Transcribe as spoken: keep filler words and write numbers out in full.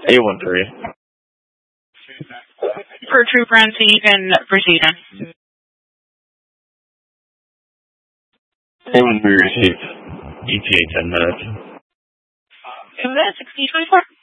eight one three. For Trooper and Stephen, proceeding. eight one three received. E T A ten minutes. Is that sixty twenty-four?